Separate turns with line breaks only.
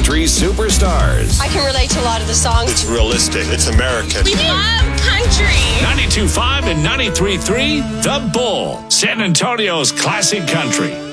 country superstars.
I can relate to a lot of the songs.
It's realistic. It's American.
We love country.
92.5 and 93.3, The Bull, San Antonio's classic country.